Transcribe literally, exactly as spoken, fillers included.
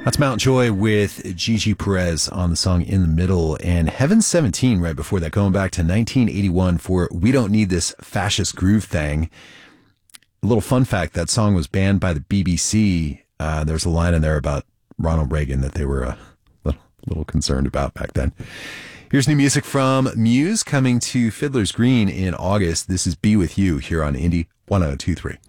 That's Mount Joy with Gigi Perez on the song In the Middle, and Heaven seventeen right before that, going back to nineteen eighty-one for We Don't Need This Fascist Groove Thing. A little fun fact, that song was banned by the B B C. Uh, there's a line in there about Ronald Reagan that they were a little, little concerned about back then. Here's new music from Muse coming to Fiddler's Green in August. This is Be With You here on Indie one oh two three.